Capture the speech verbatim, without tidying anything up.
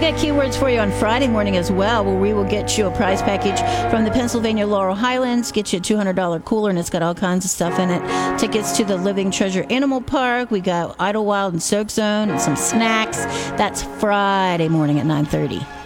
got keywords for you on Friday morning as well, where we will get you a prize package from the Pennsylvania Laurel Highlands, get you a two hundred dollars cooler, and it's got all kinds of stuff in it. Tickets to the Living Treasure Animal Park. We got Idlewild and Soak Zone and some snacks. That's Friday morning at nine thirty.